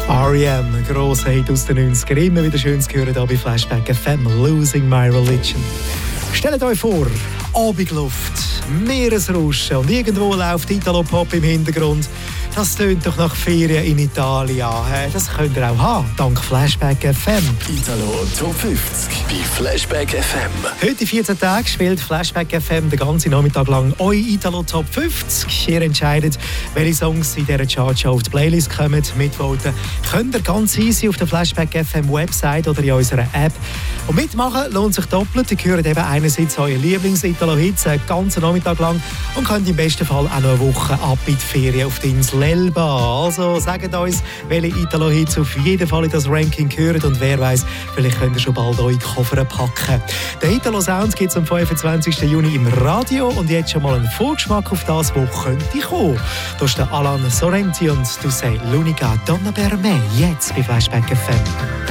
R.E.M., ein grosser Hit aus den 90ern. Immer wieder schön zu hören hier bei Flashback FM, Losing My Religion. Stellt euch vor, Abendluft, Meeresrauschen und irgendwo läuft Italo-Pop im Hintergrund. Das tönt doch nach Ferien in Italien. Das könnt ihr auch haben, dank Flashback FM. Italo Top 50 bei Flashback FM. Heute in 14 Tagen spielt Flashback FM den ganzen Nachmittag lang euer Italo Top 50. Ihr entscheidet, welche Songs in dieser Chartshow auf die Playlist kommen. Mitvoten könnt ihr ganz easy auf der Flashback FM Website oder in unserer App. Und mitmachen lohnt sich doppelt. Ihr hört eben einerseits euren Lieblings-Italo-Hits den ganzen Nachmittag lang und könnt im besten Fall auch noch eine Woche ab in die Ferien auf die Insel Elba. Also sagt uns, welche Italo-Hits auf jeden Fall in das Ranking gehören und wer weiß, vielleicht könnt ihr schon bald eure Koffer packen. Der Italo Sounds gibt es am 25. Juni im Radio und jetzt schon mal einen Vorgeschmack auf das, was könnte kommen. Da ist der Alan Sorrenti und du sagst L'unica donna per me, jetzt bei Flashback FM.